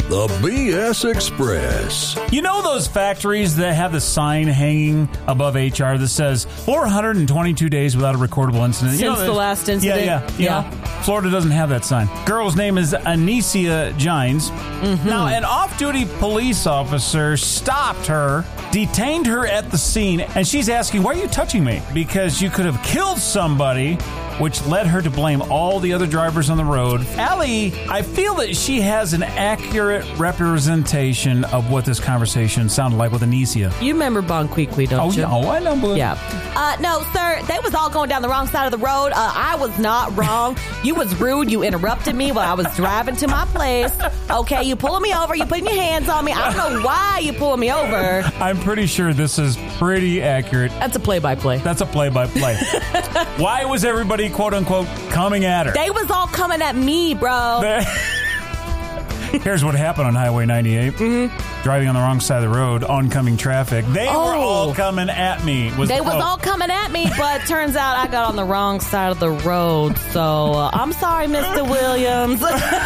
The BS Express. You know those factories that have the sign hanging above HR that says 422 days without a recordable incident? Since the last incident? Yeah. Florida doesn't have that sign. Girl's name is Anicia Gines. Mm-hmm. Now, an off-duty police officer stopped her, detained her at the scene, and she's asking, why are you touching me? Because you could have killed somebody, which led her to blame all the other drivers on the road. Allie, I feel that she has an accurate representation of what this conversation sounded like with Anicia. You remember Bon Quickly, don't you? Oh, I know. Yeah. No, sir, they was all going down the wrong side of the road. I was not wrong. You was rude. You interrupted me while I was driving to my place. Okay, you pulling me over. You putting your hands on me. I don't know why you pulling me over. I'm pretty sure this is pretty accurate. That's a play-by-play. That's a play-by-play. Why was everybody, quote-unquote, coming at her? They was all coming at me, bro. Here's what happened on Highway 98. Mm-hmm. Driving on the wrong side of the road, oncoming traffic. They were all coming at me. They was all coming at me, but turns out I got on the wrong side of the road. So I'm sorry, Mr. Williams.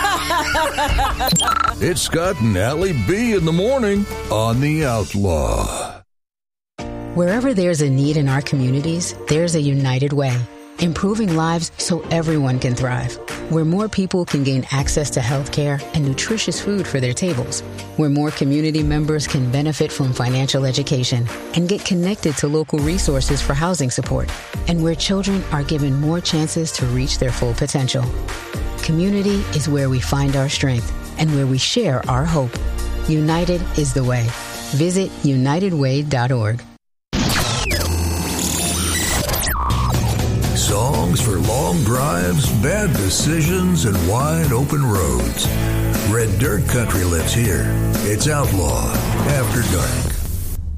It's Scott and Allie B in the morning on The Outlaw. Wherever there's a need in our communities, there's a United Way. Improving lives so everyone can thrive. Where more people can gain access to health care and nutritious food for their tables. Where more community members can benefit from financial education and get connected to local resources for housing support. And where children are given more chances to reach their full potential. Community is where we find our strength and where we share our hope. United is the way. Visit unitedway.org. Songs for long drives, bad decisions, and wide open roads. Red Dirt Country lives here. It's Outlaw After Dark.